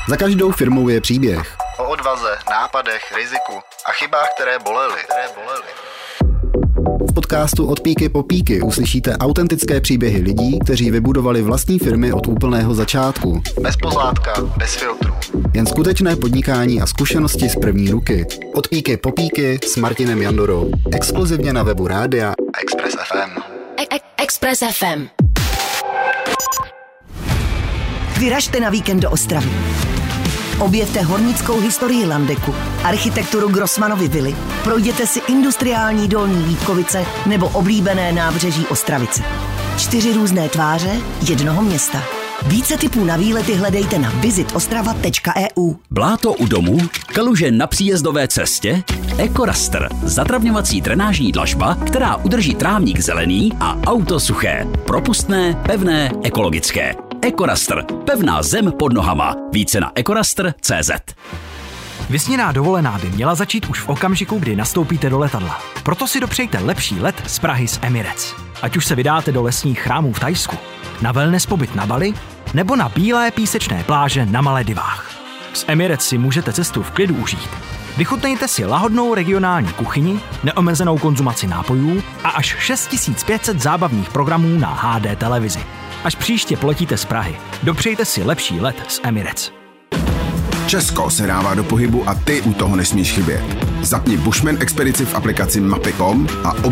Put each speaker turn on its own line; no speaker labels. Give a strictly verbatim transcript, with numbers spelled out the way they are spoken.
Za každou firmou je příběh.
O odvaze, nápadech, riziku a chybách, které bolely. Které bolely.
V podcastu Od píky po píky uslyšíte autentické příběhy lidí, kteří vybudovali vlastní firmy od úplného začátku.
Bez pozlátka, bez filtrů.
Jen skutečné podnikání a zkušenosti z první ruky. Od píky po píky s Martinem Jandorou. Exkluzivně na webu rádia
Express F M.
Express F M.
Vyražte na víkend do Ostravy. Objevte hornickou historii Landeku, architekturu Grossmanovy vily, projděte si industriální Dolní Vítkovice nebo oblíbené nábřeží Ostravice. Čtyři různé tváře jednoho města. Více tipů na výlety hledejte na visit ostrava tečka e u.
Bláto u domu, kaluže na příjezdové cestě, EcoRaster, zatravňovací drenážní dlažba, která udrží trávník zelený a auto suché, propustné, pevné, ekologické. EcoRaster, pevná zem pod nohama. Více na ecoraster tečka cé zet.
Vysněná dovolená by měla začít už v okamžiku, kdy nastoupíte do letadla. Proto si dopřejte lepší let z Prahy s Emirates. Ať už se vydáte do lesních chrámů v Thajsku, na wellness pobyt na Bali, nebo na bílé písečné pláže na Maledivách. S Emirates si můžete cestu v klidu užít. Vychutnejte si lahodnou regionální kuchyni, neomezenou konzumaci nápojů a až šest tisíc pět set zábavních programů na há dé televizi. Až příště poletíte z Prahy, dopřejte si lepší let s Emirates.
Česko se dává do pohybu a ty u toho nesmíš chybět. Zapni Bushman expedici v aplikaci mapy tečka com a